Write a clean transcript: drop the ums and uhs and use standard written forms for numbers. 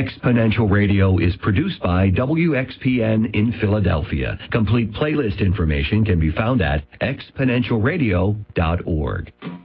Exponential Radio is produced by WXPN in Philadelphia. Complete playlist information can be found at exponentialradio.org.